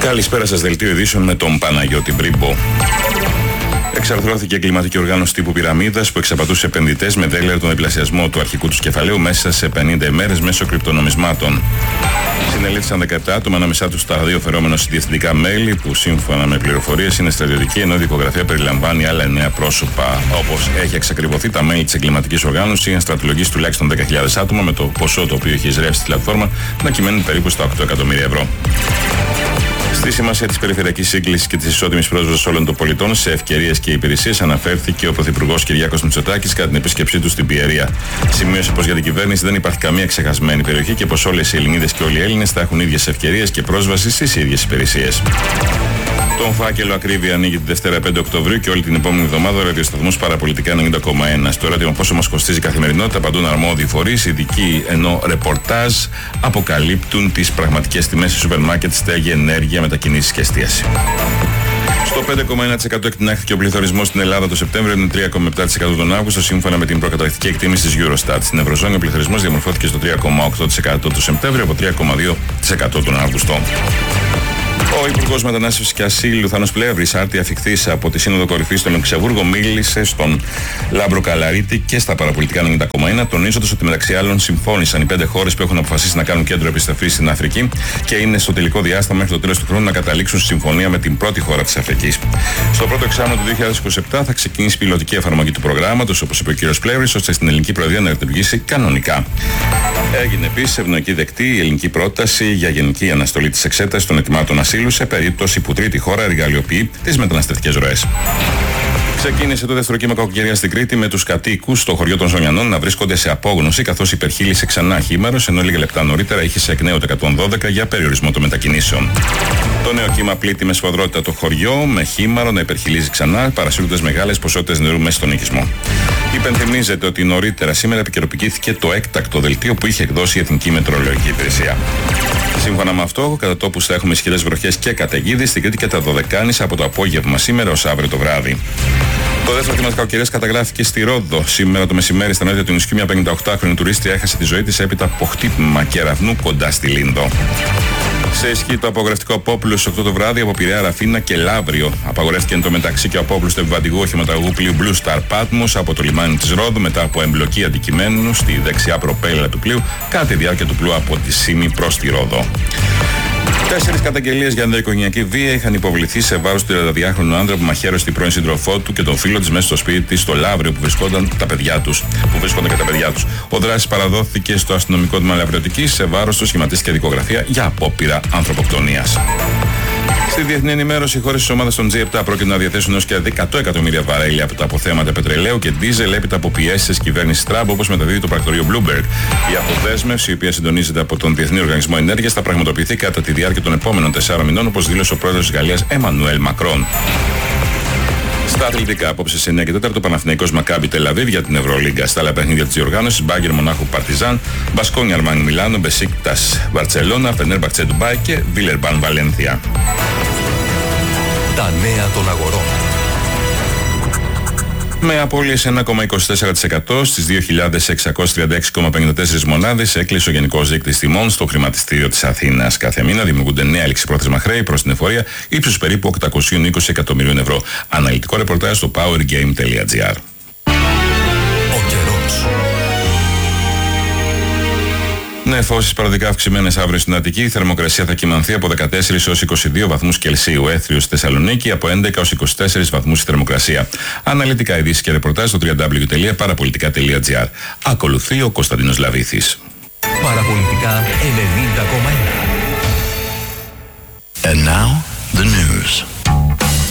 Καλησπέρα σας, δελτίο ειδήσεων με τον Παναγιώτη Μπρίμπο. Εξαρθρώθηκε η εγκληματική οργάνωση τύπου πυραμίδας που εξαπατούσε επενδυτές με δέλεαρ τον διπλασιασμό του αρχικού του κεφαλαίου μέσα σε 50 ημέρες μέσω κρυπτονομισμάτων. Συνελήφθησαν 17 άτομα, ανάμεσά τους τα δύο φερόμενα διευθυντικά μέλη που σύμφωνα με πληροφορίες είναι στρατιωτικοί, ενώ η δικογραφία περιλαμβάνει άλλα 9 πρόσωπα. Όπως έχει εξακριβωθεί, τα μέλη της εγκληματικής οργάνωσης είχαν στρατολογήσει τουλάχιστον 10.000 άτομα, με το ποσό το οποίο έχει εισρεύσει στη πλατφόρμα να κυμαίνουν περίπου στα 8 εκατομμύρια ευρώ. Στη σημασία της περιφερειακής σύγκλησης και της ισότιμης πρόσβασης όλων των πολιτών σε ευκαιρίες και υπηρεσίες αναφέρθηκε ο Πρωθυπουργός Κυριάκος Μητσοτάκης κατά την επίσκεψή του στην Πιερία. Σημείωσε πως για την κυβέρνηση δεν υπάρχει καμία ξεχασμένη περιοχή και πως όλες οι Ελληνίδες και όλοι οι Έλληνες θα έχουν ίδιες ευκαιρίες και πρόσβαση στις ίδιες υπηρεσίες. Τον φάκελο Ακρίβεια ανοίγει τη Δευτέρα 5 Οκτωβρίου και όλη την επόμενη εβδομάδα ο ραδιοσταθμός Παραπολιτικά 90,1. Στο ράδιο πόσο μας κοστίζει η καθημερινότητα, απαντούν αρμόδιοι φορείς, ειδικοί ενώ ρεπορτάζ αποκαλύπτουν τις πραγματικές τιμές σε σούπερ μάρκετ, στέγη, ενέργεια, μετακινήσεις και εστίαση. Στο 5,1% εκτινάχθηκε ο πληθωρισμός στην Ελλάδα το Σεπτέμβριο, είναι 3,7% τον Αύγουστο, σύμφωνα με την προκαταρκτική εκτίμηση της Eurostat. Στην Ευρωζώνη ο πληθωρισμός διαμορφώθηκε στο 3,8% το Σεπτέμβριο από 3,2% τον Αύγουστο. Ο Υπουργός Μετανάστευσης και Ασύλου Θάνος Πλεύρης, άρτια αφιχθής από τη Σύνοδο Κορυφής στο Λουξεμβούργο, μίλησε στον Λάμπρο Καλαρίτη και στα Παραπολιτικά 90,1, τονίζοντας ότι μεταξύ άλλων συμφώνησαν οι 5 χώρες που έχουν αποφασίσει να κάνουν κέντρο επιστροφής στην Αφρική και είναι στο τελικό διάστημα μέχρι το τέλος του χρόνου να καταλήξουν στη συμφωνία με την πρώτη χώρα της Αφρικής. Στο πρώτο εξάμηνο του 2027 θα ξεκινήσει πιλωτική εφαρμογή του προγράμματος, όπως είπε ο κ. Πλεύρης, ώστε στην ελληνική προεδρία να λειτουργήσει κανονικά. Έγινε επίσης ευνοϊκή δεκτή η ελληνική πρόταση για γενική αναστολή της εξέτασης των αιτημάτων ασύλου σε περίπτωση που τρίτη χώρα εργαλειοποιεί τις μεταναστευτικές ροές. Ξεκίνησε το δεύτερο κύμα κακοκαιρία στην Κρήτη με τους κατοίκους στο χωριό των Ζωνιανών να βρίσκονται σε απόγνωση καθώς υπερχείλησε ξανά χήμαρος, ενώ λίγα λεπτά νωρίτερα είχε σε εκ νέου το 112 για περιορισμό των μετακινήσεων. Το νέο κύμα πλήττει με σφοδρότητα το χωριό, με χήμαρο να υπερχειλίζει ξανά, παρασύροντας μεγάλες ποσότητες νερού μέσα στον οικισμό. Υπενθυμίζεται ότι νωρίτερα σήμερα επικαιροποιήθηκε το έκτακτο δελτίο που είχε εκδώσει η Εθνική Μετεωρολογική Υπηρεσία. Σύμφωνα με αυτό, κατά τόπους θα έχουμε ισχυρές βροχές και καταιγίδες στην Κρήτη και τα Δωδεκάνησα από το απόγευμα σήμερα ως αύριο το βράδυ. Το δεύτερο κύμα της κακοκαιρίας καταγράφηκε στη Ρόδο. Σήμερα το μεσημέρι στα νότια του νησιού μια 58χρονη τουρίστρια έχασε τη ζωή της έπειτα από χτύπημα κεραυνού κοντά στη Λίνδο. Σε ισχύ το απογορευτικό απόπλου στις 8 το βράδυ από Πειραιά, Ραφίνα και Λαύριο. Απαγορεύτηκε εν τω μεταξύ και ο απόπλους του επιβατηγού οχηματαγού πλοίου Blue Star Patmos από το λιμάνι της Ρόδου μετά από εμπλοκή αντικειμένου στη δεξιά προπέλα του πλοίου κατά τη διάρκεια του πλοίου από τη Σύμη προς τη Ρόδο. 4 καταγγελίες για ενδοοικογενειακή βία είχαν υποβληθεί σε βάρος του 32χρονου άντρα που μαχαίρωσε την πρώην σύντροφό του και τον φίλο της μέσα στο σπίτι της στο Λαύριο που βρίσκονται και τα παιδιά τους. Ο δράσης παραδόθηκε στο αστυνομικό τμήμα Λαυριωτικής, σε βάρος του σχηματίστηκε δικογραφία για απόπειρα ανθρωποκτονίας. Στη διεθνή ενημέρωση, οι χώρες της ομάδας των G7 πρόκειται να διαθέσουν έως και 100 εκατομμύρια βαρέλια από τα αποθέματα πετρελαίου και ντίζελ έπειτα από πιέσεις της κυβέρνησης Τραμπ, όπως μεταδίδει το πρακτορείο Bloomberg. Η αποδέσμευση, η οποία συντονίζεται από τον Διεθνή Οργανισμό Ενέργειας, θα πραγματοποιηθεί κατά τη διάρκεια των επόμενων 4 μηνών, όπως δήλωσε ο πρόεδρος της Γαλλίας Εμμανουέλ Μακρόν. Στα αθλητικά, απόψε σε 9 και 4 το Παναθηναϊκός Μακάμπι Τελαβίβ για την Ευρωλίγκα. Στα άλλα παιχνίδια της διοργάνωσης, Μπάγκερ Μονάχου Παρτιζάν, Μπασκόνια Αρμάνι Μιλάνο, Μπεσίκτας Μπαρτσελώνα, Φενέρμπαχτσε Ντουμπάι και Βίλερμπαν Βαλένθια. Τα νέα των αγορών. Με απώλειες 1,24% στις 2.636,54 μονάδες έκλεισε ο Γενικός Δείκτης Τιμών στο χρηματιστήριο της Αθήνας. Κάθε μήνα δημιουργούνται νέα ληξιπρόθεσμα χρέη προς την εφορία ύψους περίπου 820 εκατομμυρίων ευρώ. Αναλυτικό ρεπορτάζ στο powergame.gr. Νεφώσεις παροδικά αυξημένες αύριο στην Αττική. Η θερμοκρασία θα κυμανθεί από 14 έως 22 βαθμούς Κελσίου. Έθριος στη Θεσσαλονίκη από 11 έως 24 βαθμούς η θερμοκρασία. Αναλυτικά ειδήσεις και ρεπορτάζ στο www.parapolitica.gr. Ακολουθεί ο Κωνσταντίνος Λαβήθης. Παραπολιτικά 90,1. And now